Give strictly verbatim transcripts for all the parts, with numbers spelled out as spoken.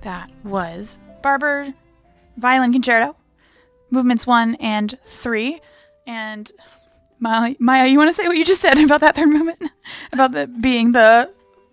That was Barber Violin Concerto, movements one and three. And Maya, Maya, you want to say what you just said about that third movement? About the being the...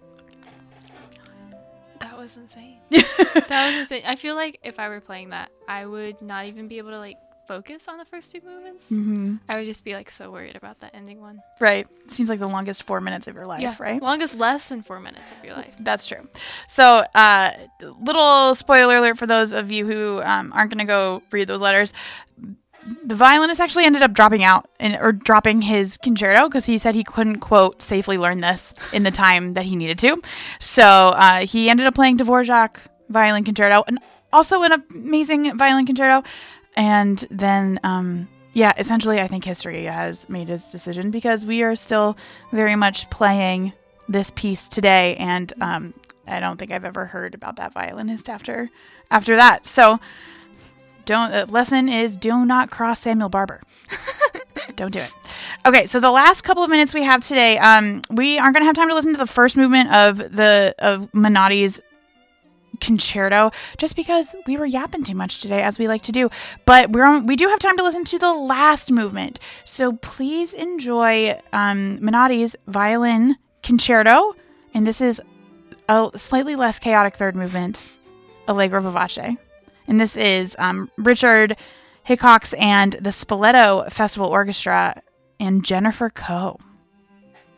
That was insane. That was insane. I feel like if I were playing that, I would not even be able to, like, focus on the first two movements. Mm-hmm. I would just be, like, so worried about that ending one. Right. Seems like the longest four minutes of your life, Yeah, right? Longest less than four minutes of your life. That's true. So, uh, little spoiler alert for those of you who um, aren't going to go read those letters. The violinist actually ended up dropping out and or dropping his concerto because he said he couldn't, quote, safely learn this in the time that he needed to. So uh, he ended up playing Dvorak Violin Concerto, and also an amazing violin concerto. And then, um, yeah, essentially I think history has made his decision because we are still very much playing this piece today. And um, I don't think I've ever heard about that violinist after after that. So... Don't uh, lesson is do not cross Samuel Barber. Don't do it. Okay, so the last couple of minutes we have today, um, we aren't going to have time to listen to the first movement of the of Menotti's concerto, just because we were yapping too much today, as we like to do. But we're on, we do have time to listen to the last movement. So please enjoy um, Menotti's violin concerto, and this is a slightly less chaotic third movement, Allegro Vivace. And this is um, Richard Hickox and the Spoleto Festival Orchestra and Jennifer Coe.